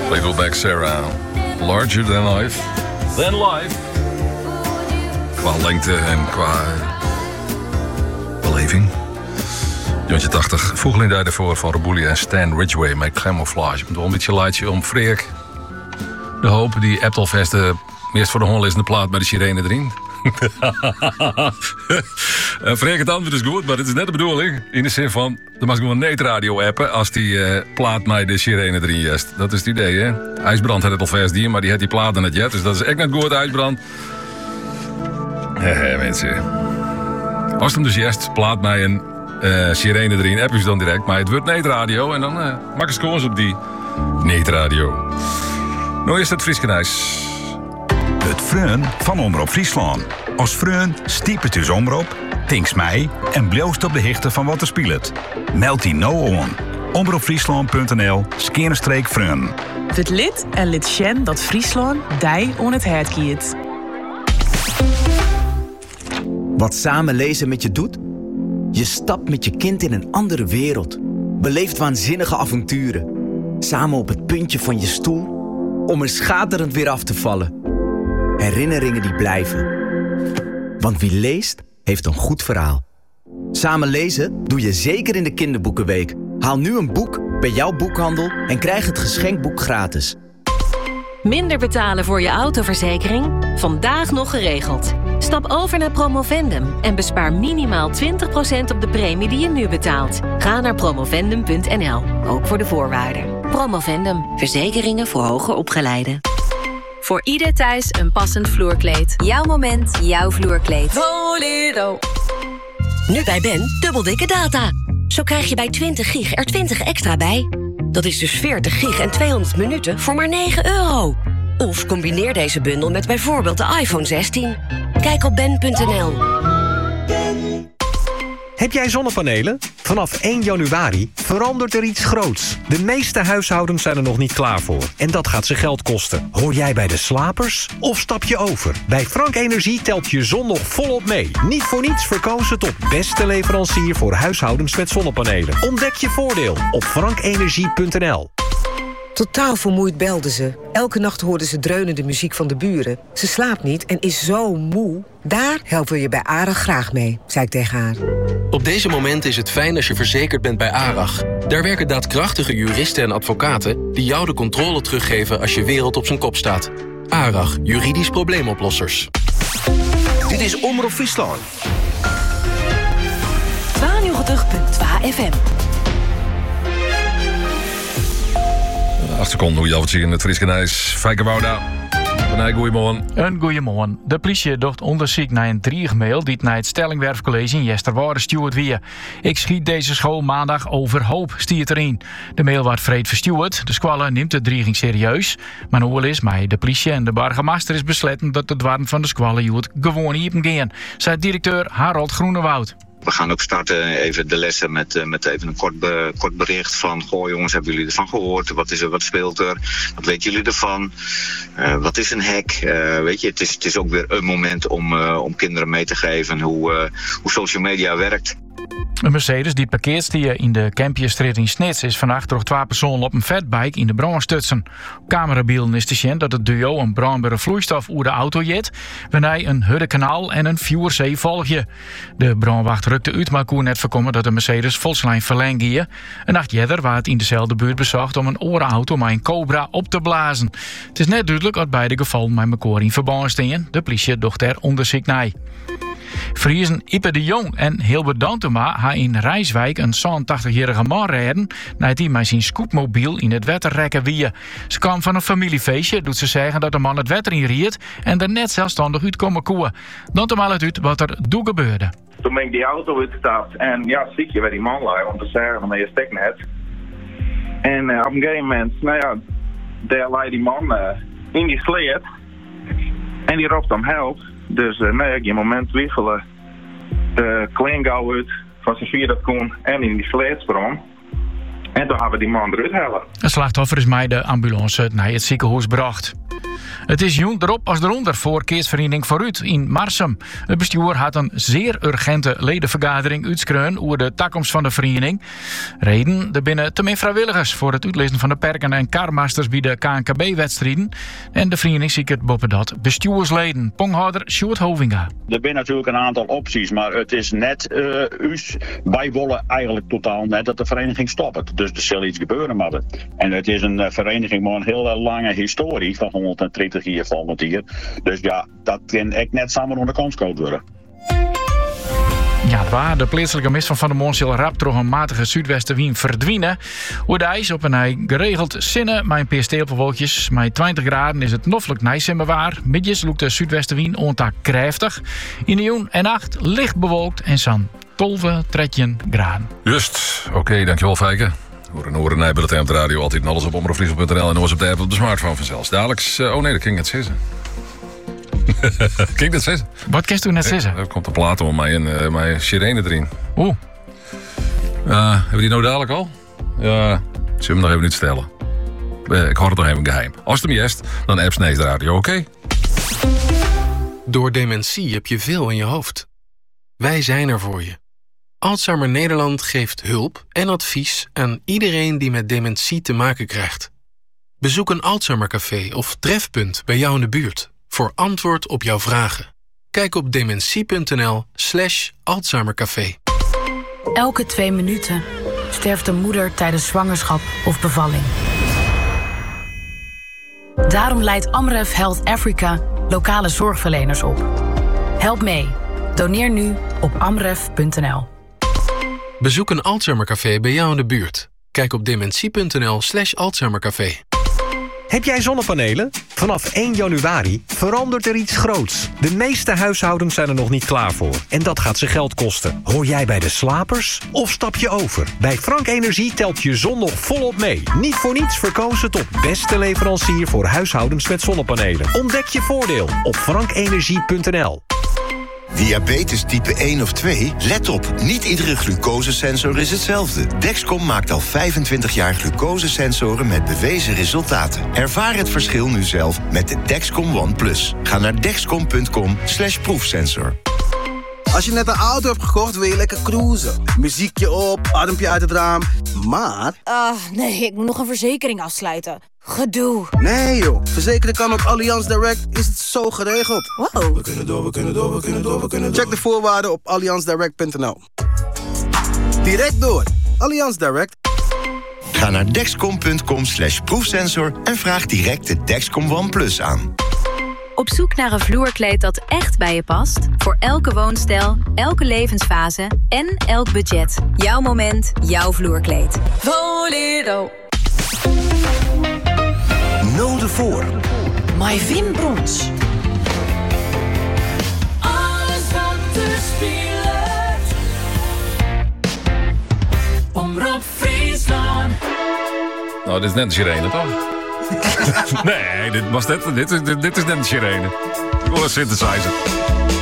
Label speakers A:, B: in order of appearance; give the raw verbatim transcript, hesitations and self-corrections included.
A: Fleetwood Mac, Sarah. Larger than life. Than life. Qua lengte en qua beleving. Jontje tachtig. Voegeling daarvoor van Robulia en Stan Ridgway met Camouflage. Een beetje lightje om Freek. De hoop die Aptelfest de meest voor de hondlezende plaat bij de sirene erin. uh, Freek, het antwoord is goed, maar het is net de bedoeling. In de zin van, er mag gewoon een radio appen als die uh, plaat mij de sirene erin jest. Dat is het idee, hè? IJsbrand had het al vast die, maar die had die plaat in het jet. Dus dat is echt net goed, IJsbrand. Hé, mensen. Als het hem dus jest, plaat mij een uh, sirene erin. App is dan direct, maar het wordt neetradio. En dan uh, maak eens koers op die neetradio. Nou is het Frieskenijs.
B: Het Freun van Omroep Friesland. Als Freun stiepet dus Omroep, tinks mij en bloost op de hichte van wat er speelt. Meld die nou aan. omroepfriesland punt n l skerenstreek Freun.
C: Het lid en lid Sjen dat Friesland dij on het hert kiet.
D: Wat samen lezen met je doet? Je stapt met je kind in een andere wereld. Beleeft waanzinnige avonturen. Samen op het puntje van je stoel om er schaterend weer af te vallen. Herinneringen die blijven. Want wie leest, heeft een goed verhaal. Samen lezen doe je zeker in de kinderboekenweek. Haal nu een boek bij jouw boekhandel en krijg het geschenkboek gratis.
E: Minder betalen voor je autoverzekering? Vandaag nog geregeld. Stap over naar Promovendum en bespaar minimaal twintig procent op de premie die je nu betaalt. Ga naar promovendum punt n l, ook voor de voorwaarden. Promovendum, verzekeringen voor hoger opgeleiden.
F: Voor ieder thuis een passend vloerkleed. Jouw moment, jouw vloerkleed.
E: Voledo. Nu bij Ben, dubbel dikke data. Zo krijg je bij twintig gig er twintig extra bij. Dat is dus veertig gig en tweehonderd minuten voor maar negen euro. Of combineer deze bundel met bijvoorbeeld de iPhone zestien. Kijk op ben punt n l.
G: Heb jij zonnepanelen? Vanaf één januari verandert er iets groots. De meeste huishoudens zijn er nog niet klaar voor. En dat gaat ze geld kosten. Hoor jij bij de slapers? Of stap je over? Bij Frank Energie telt je zon nog volop mee. Niet voor niets verkozen tot beste leverancier voor huishoudens met zonnepanelen. Ontdek je voordeel op frank energie punt n l.
H: Totaal vermoeid belde ze. Elke nacht hoorde ze dreunende muziek van de buren. Ze slaapt niet en is zo moe. Daar helpen we je bij ARAG graag mee, zei ik tegen haar.
I: Op deze momenten is het fijn als je verzekerd bent bij ARAG. Daar werken daadkrachtige juristen en advocaten die jou de controle teruggeven als je wereld op zijn kop staat. ARAG, juridisch probleemoplossers.
J: Dit is Omroep Friesland.
E: tweeënnegentig komma twee F M.
A: acht seconden hoe je altijd ziet in het Frieskenijs. Fijke Wouda. Een goeiemorgen.
K: Een goeiemorgen. De politie doet onderzoek naar een dreigmail die naar het Stellingwerfcollege in Jesterwoude stuurd weer. Ik schiet deze school maandag overhoop, stiert erin. De mail wordt vreed verstuurd. De squalle neemt de dreiging serieus. Maar nu is mij de politie en de burgemeester is besloten dat het warm van de squalle jood gewoon hier gaan, zei directeur Harold Groenewoud.
L: We gaan ook starten even de lessen met, uh, met even een kort, be, kort bericht van... Goh jongens, hebben jullie ervan gehoord? Wat is er, wat speelt er? Wat weten jullie ervan? Uh, wat is een hack? Uh, weet je, het is, het is ook weer een moment om, uh, om kinderen mee te geven hoe, uh, hoe social media werkt.
K: Een Mercedes die parkeert stier in de Campierstraat in Snits is vannacht door twee personen op een fatbike in de brand stutsen. Op camerabeelden is te zien dat het duo een brandbare vloeistof over de auto jet, waarna een Hudde-kanaal en een Vuurzee volgje. De brandwacht rukte uit, maar kon net voorkomen dat de Mercedes volslijn verlengde. Een nacht eerder waar het in dezelfde buurt bezocht om een orenauto met een Cobra op te blazen. Het is net duidelijk dat beide gevallen met elkaar in verband staan. De politie docht er onderzoek naar. Friesen Ipe de Jong en Hilbert Dantema ha in Rijswijk een zevenentachtigjarige man rijden nadat hij met zijn scootmobiel in het wetter rekken wie. Ze kwam van een familiefeestje, doet ze zeggen dat de man het wetter in riet en er net zelfstandig uit komen koeien. Dantema laat uit wat er doe gebeurde.
M: Toen ben ik die auto uitgestapt en ja, zie je waar die man lag, om te zeggen, maar je stek net. En uh, op een gegeven moment, nou ja, daar lag die man uh, in die sleet en die roept om help. Dus uh, nee, ik een moment wiegelen de kleingauw uit van zijn vier dat kon en in die sleet sprong. En toen hebben we die man eruit halen.
K: Het slachtoffer is mij de ambulance naar het ziekenhuis gebracht. Het is joen erop als eronder voor Keersvereniging Vooruit in Marsum. Het bestuur had een zeer urgente ledenvergadering uitskreun over de toekomst van de vereniging. Reden, er binnen te meer vrijwilligers voor het uitlezen van de perken en karmasters bij de K N K B-wedstrijden. En de vereniging ziet het boven dat bestuursleden. Ponghouder Sjoerd Hovinga.
N: Er zijn natuurlijk een aantal opties, maar het is net uh, us. Wij willen eigenlijk totaal net dat de vereniging stopt. Dus er zal iets gebeuren moeten. En het is een uh, vereniging met een hele lange historie van honderddertig jaar volgend jaar. Dus ja, dat kan echt net samen onder de kans worden.
K: Ja, het waar. De plaatselijke mist van Van der Moon zal rap door een matige zuidwestenwind verdwijnen. Hoe de ijs op een hij geregeld zinnen, met een paar steelpelwolkjes. Met twintig graden is het noffelijk nijsimmer waar. Midjes loopt de zuidwestenwind ontaak kräftig. In de joen en nacht licht bewolkt en zan twaalf, dertien graden.
A: Just, oké, okay, dankjewel Fijke. Hoor en hoor en nijbulletin op de radio, altijd en alles op omroepfriesland punt n l en alles op de app op de smartphone vanzelfs. Dadelijks, uh, oh nee, dat ging het zeggen. Kijk dat zeggen?
K: Wat kan je toen net zeggen?
A: Er komt een plaat om mij en uh, mijn sirene erin.
K: Oeh.
A: Uh, hebben we die nou dadelijk al? Ja, uh, zullen we hem nog even niet stellen? Uh, ik hoor het nog even geheim. Als het hem jest, dan apps Snees de radio, oké? Okay?
I: Door dementie heb je veel in je hoofd. Wij zijn er voor je. Alzheimer Nederland geeft hulp en advies aan iedereen die met dementie te maken krijgt. Bezoek een Alzheimercafé of trefpunt bij jou in de buurt voor antwoord op jouw vragen. Kijk op dementie.nl slash Alzheimercafé.
O: Elke twee minuten sterft een moeder tijdens zwangerschap of bevalling. Daarom leidt Amref Health Africa lokale zorgverleners op. Help mee. Doneer nu op amref punt n l.
I: Bezoek een Alzheimercafé bij jou in de buurt. Kijk op dementie.nl slash Alzheimercafé.
G: Heb jij zonnepanelen? Vanaf één januari verandert er iets groots. De meeste huishoudens zijn er nog niet klaar voor. En dat gaat ze geld kosten. Hoor jij bij de slapers? Of stap je over? Bij Frank Energie telt je zon nog volop mee. Niet voor niets verkozen tot beste leverancier voor huishoudens met zonnepanelen. Ontdek je voordeel op frank energie punt n l.
P: Diabetes type één of twee? Let op, niet iedere glucosesensor is hetzelfde. Dexcom maakt al vijfentwintig jaar glucosesensoren met bewezen resultaten. Ervaar het verschil nu zelf met de Dexcom One Plus. Ga naar dexcom punt com slash proefsensor.
J: Als je net een auto hebt gekocht, wil je lekker cruisen. Muziekje op, adempje uit het raam. Maar...
Q: Ah, uh, nee, ik moet nog een verzekering afsluiten. Gedoe.
J: Nee joh, verzekeren kan op Allianz Direct, is het zo geregeld.
Q: Wow.
J: We kunnen door, we kunnen door, we kunnen door, we kunnen door. Check de voorwaarden op allianz direct punt n l. Direct door. Allianz Direct.
P: Ga naar dexcom punt com slash proefsensor en vraag direct de Dexcom One Plus aan.
F: Op zoek naar een vloerkleed dat echt bij je past? Voor elke woonstijl, elke levensfase en elk budget. Jouw moment, jouw vloerkleed.
R: Volido.
J: Node voor.
R: My Wim Brons. Alles wat er speelt. Omroep Friesland.
A: Nou, dit is net de sirene, toch? Nee, dit, was net, dit, is, dit, dit is net de sirene. Ik wil een synthesizer.